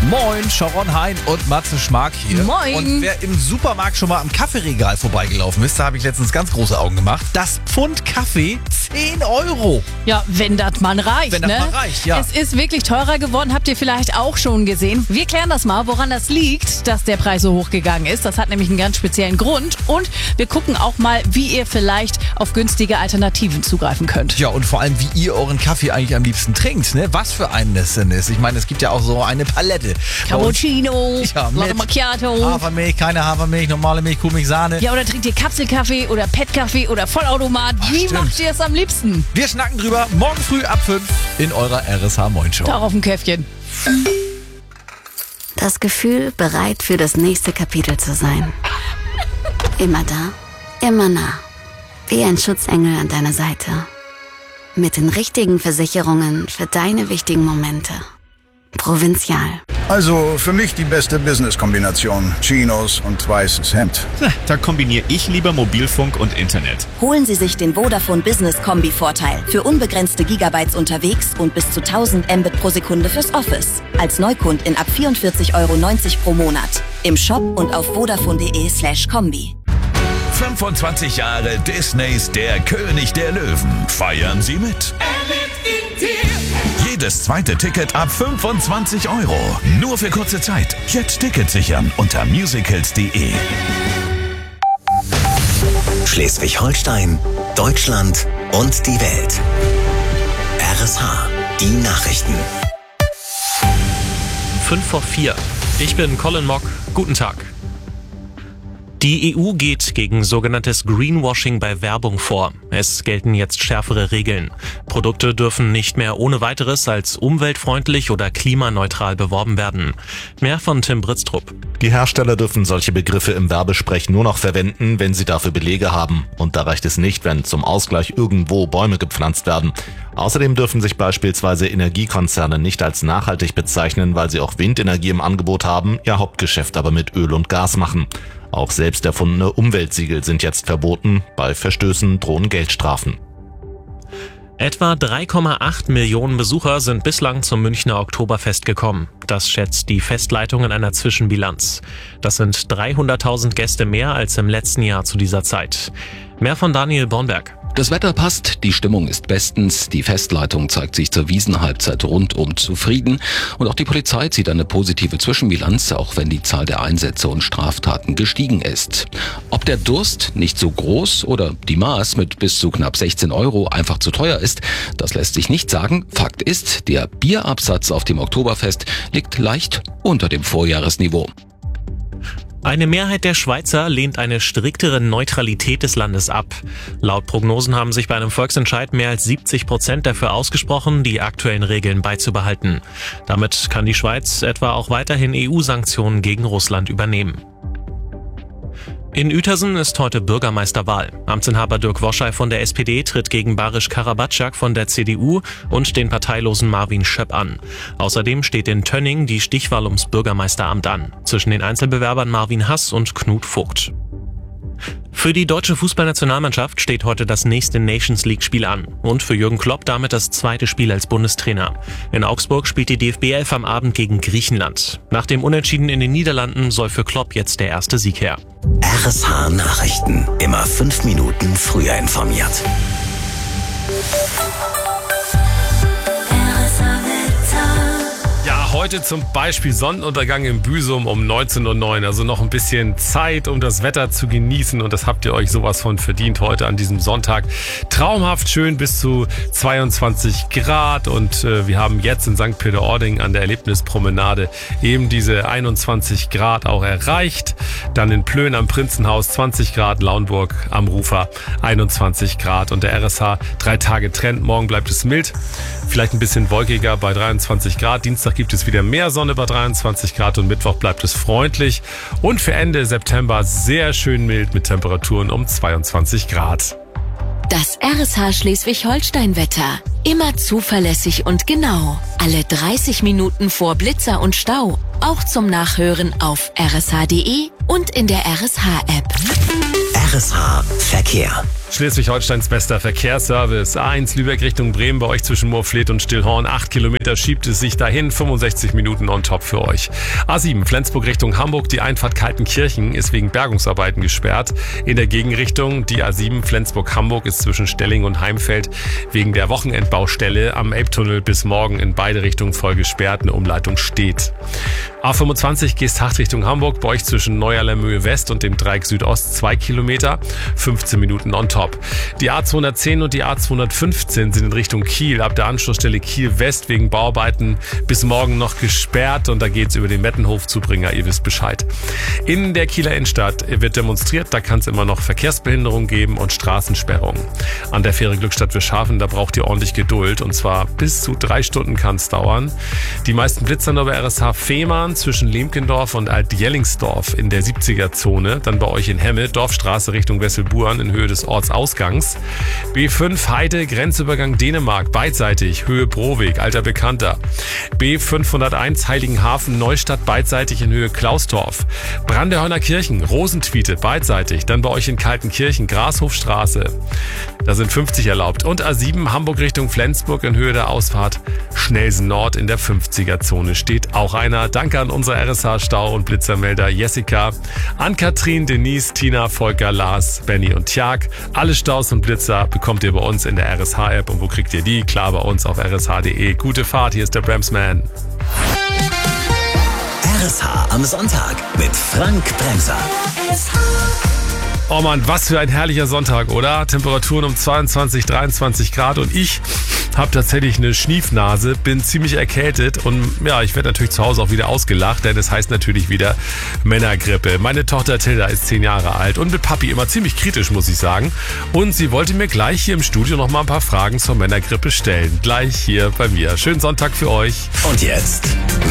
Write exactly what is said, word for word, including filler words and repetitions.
Moin, Sharon Hein und Matze Schmark hier. Moin. Und wer im Supermarkt schon mal am Kaffeeregal vorbeigelaufen ist, da habe ich letztens ganz große Augen gemacht. Das Pfund Kaffee, zehn Euro. Ja, wenn das mal reicht, Wenn das ne? mal reicht, ja. Es ist wirklich teurer geworden, habt ihr vielleicht auch schon gesehen. Wir klären das mal, woran das liegt, dass der Preis so hochgegangen ist. Das hat nämlich einen ganz speziellen Grund. Und wir gucken auch mal, wie ihr vielleicht auf günstige Alternativen zugreifen könnt. Ja, und vor allem, wie ihr euren Kaffee eigentlich am liebsten trinkt, ne? Was für einen das denn ist. Ich meine, es gibt ja auch so eine Palette. Cappuccino, Ja, mit Latte Macchiato. Hafermilch, keine Hafermilch, normale Milch, Kuhmilch, Sahne. Ja, oder trinkt ihr Kapselkaffee oder Petkaffee oder Vollautomat? Ach, Wie stimmt. macht ihr es am liebsten? Wir schnacken drüber morgen früh ab fünf in eurer R S H Moin Show. Darauf ein Käffchen. Das Gefühl, bereit für das nächste Kapitel zu sein. Immer da, immer nah. Wie ein Schutzengel an deiner Seite. Mit den richtigen Versicherungen für deine wichtigen Momente. Provinzial. Also für mich die beste Business-Kombination. Chinos und weißes Hemd. Da kombiniere ich lieber Mobilfunk und Internet. Holen Sie sich den Vodafone Business Kombi-Vorteil für unbegrenzte Gigabytes unterwegs und bis zu tausend Mbit pro Sekunde fürs Office. Als Neukundin ab vierundvierzig Euro neunzig pro Monat. Im Shop und auf vodafone.de slash Kombi. fünfundzwanzig Jahre Disneys Der König der Löwen. Feiern Sie mit. Jedes zweite Ticket ab fünfundzwanzig Euro. Nur für kurze Zeit. Jetzt Ticket sichern unter musicals punkt de. Schleswig-Holstein, Deutschland und die Welt. R S H, die Nachrichten. fünf vor vier. Ich bin Colin Mock. Guten Tag. Die E U geht gegen sogenanntes Greenwashing bei Werbung vor. Es gelten jetzt schärfere Regeln. Produkte dürfen nicht mehr ohne weiteres als umweltfreundlich oder klimaneutral beworben werden. Mehr von Tim Britztrup. Die Hersteller dürfen solche Begriffe im Werbesprech nur noch verwenden, wenn sie dafür Belege haben. Und da reicht es nicht, wenn zum Ausgleich irgendwo Bäume gepflanzt werden. Außerdem dürfen sich beispielsweise Energiekonzerne nicht als nachhaltig bezeichnen, weil sie auch Windenergie im Angebot haben, ihr Hauptgeschäft aber mit Öl und Gas machen. Auch selbst erfundene Umweltsiegel sind jetzt verboten. Bei Verstößen drohen Geldstrafen. Etwa drei Komma acht Millionen Besucher sind bislang zum Münchner Oktoberfest gekommen. Das schätzt die Festleitung in einer Zwischenbilanz. Das sind dreihunderttausend Gäste mehr als im letzten Jahr zu dieser Zeit. Mehr von Daniel Bornberg. Das Wetter passt, die Stimmung ist bestens, die Festleitung zeigt sich zur Wiesenhalbzeit rundum zufrieden und auch die Polizei zieht eine positive Zwischenbilanz, auch wenn die Zahl der Einsätze und Straftaten gestiegen ist. Ob der Durst nicht so groß oder die Maß mit bis zu knapp sechzehn Euro einfach zu teuer ist, das lässt sich nicht sagen. Fakt ist, der Bierabsatz auf dem Oktoberfest liegt leicht unter dem Vorjahresniveau. Eine Mehrheit der Schweizer lehnt eine striktere Neutralität des Landes ab. Laut Prognosen haben sich bei einem Volksentscheid mehr als siebzig Prozent dafür ausgesprochen, die aktuellen Regeln beizubehalten. Damit kann die Schweiz etwa auch weiterhin E U-Sanktionen gegen Russland übernehmen. In Uetersen ist heute Bürgermeisterwahl. Amtsinhaber Dirk Woschei von der S P D tritt gegen Barisch Karabatschak von der C D U und den parteilosen Marvin Schöpp an. Außerdem steht in Tönning die Stichwahl ums Bürgermeisteramt an. Zwischen den Einzelbewerbern Marvin Hass und Knut Vogt. Für die deutsche Fußballnationalmannschaft steht heute das nächste Nations-League-Spiel an. Und für Jürgen Klopp damit das zweite Spiel als Bundestrainer. In Augsburg spielt die D F B elf am Abend gegen Griechenland. Nach dem Unentschieden in den Niederlanden soll für Klopp jetzt der erste Sieg her. R S H Nachrichten. Immer fünf Minuten früher informiert. Ja, heute zum Beispiel Sonnenuntergang im Büsum um neunzehn Uhr neun. Also noch ein bisschen Zeit, um das Wetter zu genießen. Und das habt ihr euch sowas von verdient heute an diesem Sonntag. Traumhaft schön, bis zu zweiundzwanzig Grad. Und äh, wir haben jetzt in Sankt Peter-Ording an der Erlebnispromenade eben diese einundzwanzig Grad auch erreicht. Dann in Plön am Prinzenhaus zwanzig Grad, Lauenburg am Rufer einundzwanzig Grad. Und der R S H drei Tage Trend. Morgen bleibt es mild. Vielleicht ein bisschen wolkiger bei dreiundzwanzig Grad. Dienstag gibt es wieder mehr Sonne bei dreiundzwanzig Grad und Mittwoch bleibt es freundlich. Und für Ende September sehr schön mild mit Temperaturen um zweiundzwanzig Grad. Das R S H Schleswig-Holstein-Wetter. Immer zuverlässig und genau. Alle dreißig Minuten vor Blitzer und Stau. Auch zum Nachhören auf r s h punkt d e und in der R S H-App. R S H Verkehr. Schleswig-Holsteins bester Verkehrsservice. A eins Lübeck Richtung Bremen, bei euch zwischen Moorfleet und Stillhorn. acht Kilometer schiebt es sich dahin, fünfundsechzig Minuten on top für euch. A sieben Flensburg Richtung Hamburg, die Einfahrt Kaltenkirchen ist wegen Bergungsarbeiten gesperrt. In der Gegenrichtung die A sieben Flensburg-Hamburg ist zwischen Stelling und Heimfeld wegen der Wochenendbaustelle am Elbtunnel bis morgen in beide Richtungen voll gesperrt. Eine Umleitung steht. A fünfundzwanzig Geesthacht Richtung Hamburg, bei euch zwischen Neuerlermühe West und dem Dreieck Südost zwei Kilometer, fünfzehn Minuten on top. Die A zweihundertzehn und die A zweihundertfünfzehn sind in Richtung Kiel, ab der Anschlussstelle Kiel West wegen Bauarbeiten bis morgen noch gesperrt und da geht's über den Mettenhof-Zubringer, ihr wisst Bescheid. In der Kieler Innenstadt wird demonstriert, da kann es immer noch Verkehrsbehinderung geben und Straßensperrungen. An der Fähre Glückstadt Wischhafen, da braucht ihr ordentlich Geduld und zwar bis zu drei Stunden kann es dauern. Die meisten Blitzer nur bei R S H Fehmarn zwischen Lemkendorf und Alt-Jellingsdorf in der siebziger-Zone, dann bei euch in Hemme, Dorfstraße Richtung Wesselburen in Höhe des Ortsausgangs. B fünf Heide, Grenzübergang Dänemark, beidseitig, Höhe Broweg, alter Bekannter. B fünfhunderteins Heiligenhafen, Neustadt, beidseitig in Höhe Klausdorf. Brandehörner Kirchen, Rosentwiete, beidseitig, dann bei euch in Kaltenkirchen, Grashofstraße. Da sind fünfzig erlaubt. Und A sieben Hamburg Richtung Flensburg in Höhe der Ausfahrt Schnelsen Nord in der fünfziger-Zone steht auch einer. Danke an unsere R S H-Stau- und Blitzermelder Jessica, an Katrin, Denise, Tina, Volker, Lars, Benny und Tjag. Alle Staus und Blitzer bekommt ihr bei uns in der R S H-App. Und wo kriegt ihr die? Klar, bei uns auf r s h punkt d e. Gute Fahrt, hier ist der Bremsman. R S H am Sonntag mit Frank Bremser. Oh Mann, was für ein herrlicher Sonntag, oder? Temperaturen um zweiundzwanzig, dreiundzwanzig Grad und ich habe tatsächlich eine Schniefnase, bin ziemlich erkältet und ja, ich werde natürlich zu Hause auch wieder ausgelacht, denn es heißt natürlich wieder Männergrippe. Meine Tochter Tilda ist zehn Jahre alt und mit Papi immer ziemlich kritisch, muss ich sagen. Und sie wollte mir gleich hier im Studio noch mal ein paar Fragen zur Männergrippe stellen. Gleich hier bei mir. Schönen Sonntag für euch. Und jetzt